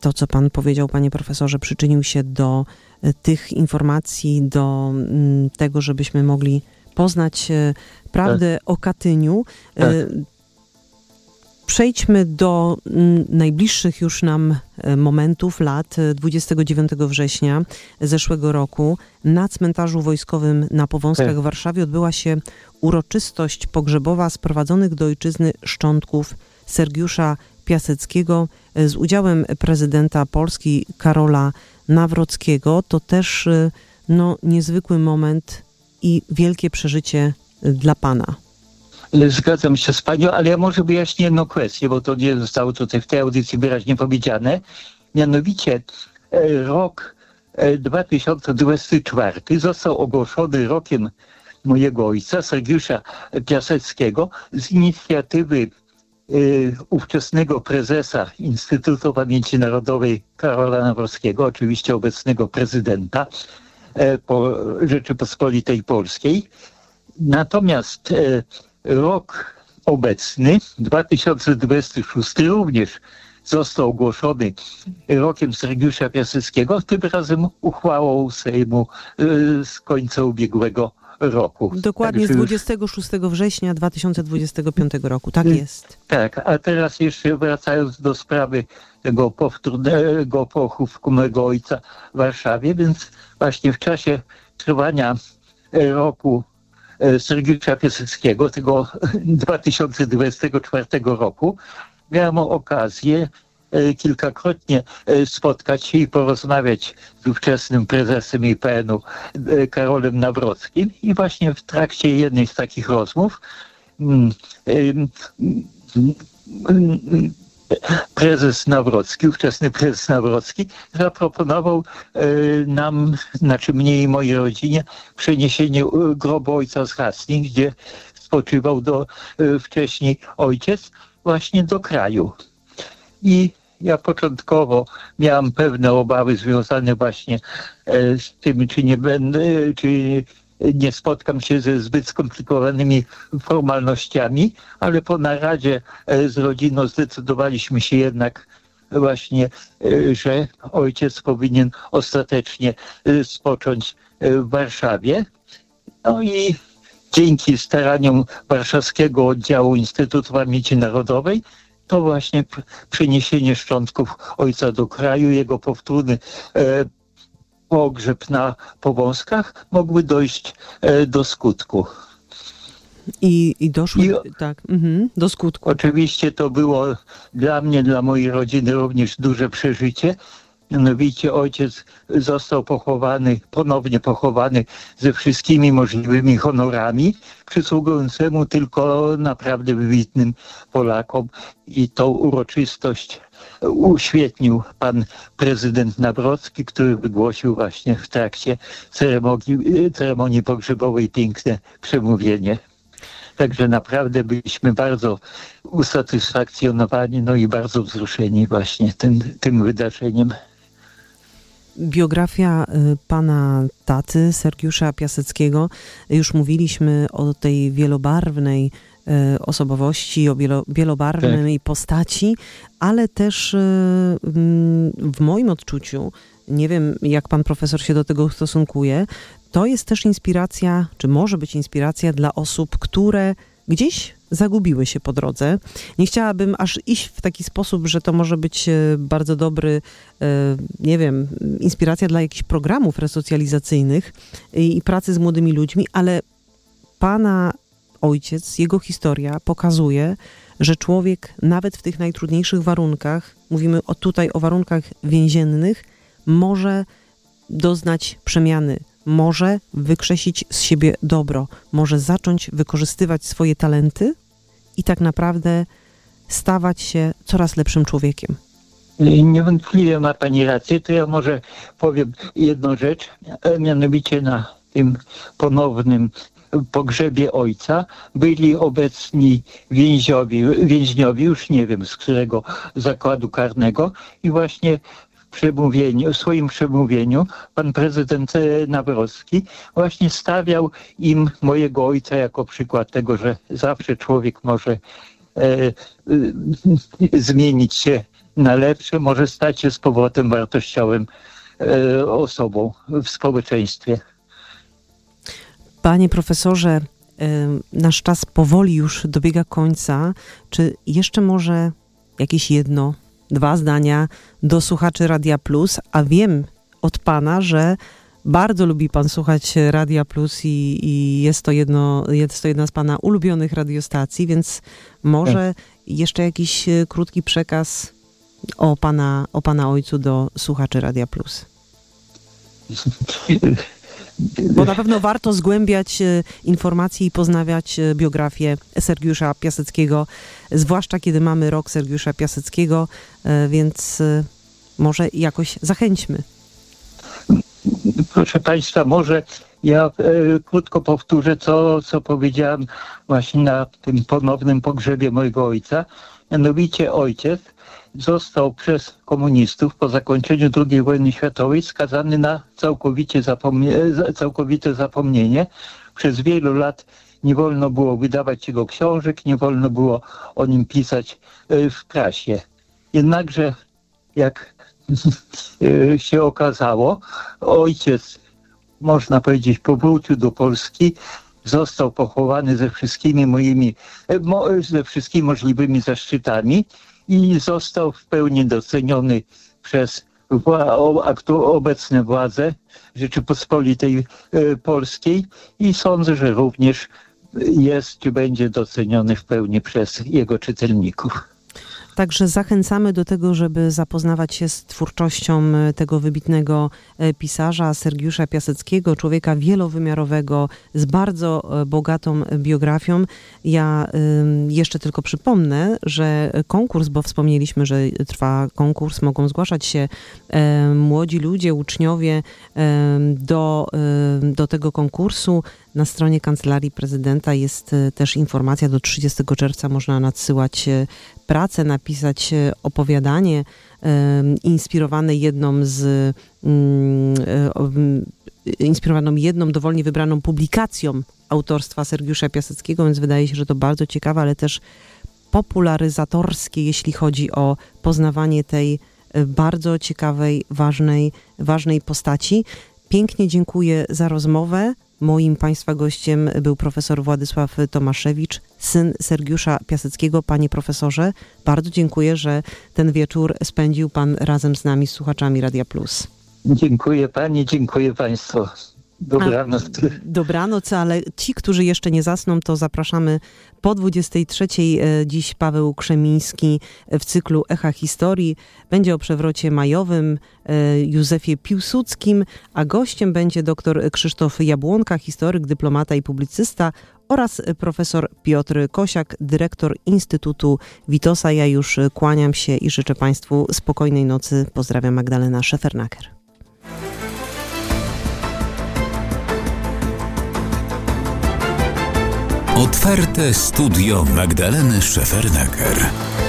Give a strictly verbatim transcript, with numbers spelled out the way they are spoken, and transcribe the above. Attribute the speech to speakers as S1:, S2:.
S1: to, co pan powiedział, panie profesorze, przyczynił się do tych informacji, do tego, żebyśmy mogli poznać prawdę tak. o Katyniu. Tak. Przejdźmy do najbliższych już nam momentów, lat. dwudziestego dziewiątego września zeszłego roku na cmentarzu wojskowym na Powązkach tak. w Warszawie odbyła się uroczystość pogrzebowa sprowadzonych do ojczyzny szczątków Sergiusza Piaseckiego z udziałem prezydenta Polski Karola Nawrockiego. To też no, niezwykły moment i wielkie przeżycie dla pana.
S2: Zgadzam się z panią, ale ja może wyjaśnię jedną kwestię, bo to nie zostało tutaj w tej audycji wyraźnie powiedziane. Mianowicie rok dwa tysiące dwudziesty czwarty został ogłoszony rokiem mojego ojca, Sergiusza Piaseckiego, z inicjatywy y, ówczesnego prezesa Instytutu Pamięci Narodowej Karola Nawrockiego, oczywiście obecnego prezydenta y, po Rzeczypospolitej Polskiej. Natomiast y, rok obecny, dwa tysiące dwudziesty szósty, również został ogłoszony rokiem Sergiusza Piaseckiego, tym razem uchwałą Sejmu y, z końca ubiegłego roku.
S1: Dokładnie Także z dwudziestego szóstego września dwa tysiące dwudziestego piątego roku. Tak jest.
S2: Tak, a teraz jeszcze wracając do sprawy tego powtórnego pochówku mego ojca w Warszawie, więc właśnie w czasie trwania roku Sergiusza Piaseckiego, tego dwa tysiące dwudziestego czwartego roku, miałem okazję kilkakrotnie spotkać się i porozmawiać z ówczesnym prezesem I P N-u Karolem Nawrockim i właśnie w trakcie jednej z takich rozmów prezes Nawrocki, ówczesny prezes Nawrocki zaproponował nam, znaczy mnie i mojej rodzinie, przeniesienie grobu ojca z Hastings, gdzie spoczywał do, wcześniej ojciec, właśnie do kraju. I ja początkowo miałem pewne obawy związane właśnie z tym, czy nie będę, czy nie spotkam się ze zbyt skomplikowanymi formalnościami, ale po naradzie z rodziną zdecydowaliśmy się jednak właśnie, że ojciec powinien ostatecznie spocząć w Warszawie. No i dzięki staraniom warszawskiego oddziału Instytutu Pamięci Narodowej to właśnie przeniesienie szczątków ojca do kraju, jego powtórny e, pogrzeb na Powązkach mógłby dojść e, do skutku.
S1: I, i doszło I, tak, mhm, do skutku.
S2: Oczywiście to było dla mnie, dla mojej rodziny również duże przeżycie. Mianowicie ojciec został pochowany, ponownie pochowany ze wszystkimi możliwymi honorami, przysługującemu tylko naprawdę wybitnym Polakom. I tą uroczystość uświetnił pan prezydent Nawrocki, który wygłosił właśnie w trakcie ceremonii, ceremonii pogrzebowej piękne przemówienie. Także naprawdę byliśmy bardzo usatysfakcjonowani, no i bardzo wzruszeni właśnie tym, tym wydarzeniem.
S1: Biografia pana taty, Sergiusza Piaseckiego, już mówiliśmy o tej wielobarwnej osobowości, o wielobarwnej tak. postaci, ale też w moim odczuciu, nie wiem jak pan profesor się do tego stosunkuje, to jest też inspiracja, czy może być inspiracja dla osób, które gdzieś zagubiły się po drodze. Nie chciałabym aż iść w taki sposób, że to może być bardzo dobry, nie wiem, inspiracja dla jakichś programów resocjalizacyjnych i pracy z młodymi ludźmi, ale pana ojciec, jego historia pokazuje, że człowiek nawet w tych najtrudniejszych warunkach, mówimy o, tutaj o warunkach więziennych, może doznać przemiany, może wykrzesić z siebie dobro, może zacząć wykorzystywać swoje talenty i tak naprawdę stawać się coraz lepszym człowiekiem.
S2: Niewątpliwie ma pani rację, to ja może powiem jedną rzecz, mianowicie na tym ponownym pogrzebie ojca byli obecni więźniowie, więźniowie, już nie wiem z którego zakładu karnego i właśnie w przemówieniu, w swoim przemówieniu pan prezydent Nawrocki właśnie stawiał im mojego ojca jako przykład tego, że zawsze człowiek może e, e, zmienić się na lepsze, może stać się z powrotem wartościowym e, osobą w społeczeństwie.
S1: Panie profesorze, nasz czas powoli już dobiega końca. Czy jeszcze może jakieś jedno, dwa zdania do słuchaczy Radia Plus? A wiem od pana, że bardzo lubi pan słuchać Radia Plus i, i jest to jedno, jest to jedna z pana ulubionych radiostacji, więc może jeszcze jakiś krótki przekaz o pana, o pana ojcu do słuchaczy Radia Plus. Bo na pewno warto zgłębiać informacje i poznawać biografię Sergiusza Piaseckiego, zwłaszcza kiedy mamy rok Sergiusza Piaseckiego, więc może jakoś zachęćmy.
S2: Proszę Państwa, może ja e, krótko powtórzę, co, co powiedziałem właśnie na tym ponownym pogrzebie mojego ojca. Mianowicie ojciec został przez komunistów po zakończeniu drugiej wojny światowej skazany na całkowicie zapomnie- całkowite zapomnienie. Przez wielu lat nie wolno było wydawać jego książek, nie wolno było o nim pisać w prasie. Jednakże, jak się okazało, ojciec, można powiedzieć, powrócił do Polski, został pochowany ze wszystkimi moimi, ze wszystkimi możliwymi zaszczytami i został w pełni doceniony przez obecne władze Rzeczypospolitej Polskiej i sądzę, że również jest czy będzie doceniony w pełni przez jego czytelników.
S1: Także zachęcamy do tego, żeby zapoznawać się z twórczością tego wybitnego pisarza Sergiusza Piaseckiego, człowieka wielowymiarowego z bardzo bogatą biografią. Ja jeszcze tylko przypomnę, że konkurs, bo wspomnieliśmy, że trwa konkurs, mogą zgłaszać się młodzi ludzie, uczniowie do, do tego konkursu. Na stronie Kancelarii Prezydenta jest też informacja, do trzydziestego czerwca można nadsyłać pracę, napisać opowiadanie inspirowane jedną z inspirowaną jedną dowolnie wybraną publikacją autorstwa Sergiusza Piaseckiego, więc wydaje się, że to bardzo ciekawe, ale też popularyzatorskie, jeśli chodzi o poznawanie tej bardzo ciekawej, ważnej, ważnej postaci. Pięknie dziękuję za rozmowę. Moim Państwa gościem był profesor Władysław Tomaszewicz, syn Sergiusza Piaseckiego. Panie profesorze, bardzo dziękuję, że ten wieczór spędził Pan razem z nami, z słuchaczami Radia Plus.
S2: Dziękuję Pani, dziękuję Państwu. Dobranoc. A,
S1: dobranoc, ale ci, którzy jeszcze nie zasną, to zapraszamy po dwudziestej trzeciej. Dziś Paweł Krzemiński w cyklu Echa Historii. Będzie o przewrocie majowym, Józefie Piłsudskim, a gościem będzie dr Krzysztof Jabłonka, historyk, dyplomata i publicysta oraz profesor Piotr Kosiak, dyrektor Instytutu Witosa. Ja już kłaniam się i życzę Państwu spokojnej nocy. Pozdrawiam, Magdalena Szefernaker.
S3: Otwarte studio Magdaleny Szefernaker.